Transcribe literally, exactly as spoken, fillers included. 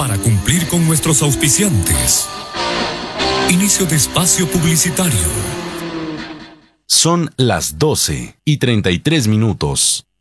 para cumplir con nuestros auspiciantes. Inicio de espacio publicitario. Son las doce y treinta y tres minutos.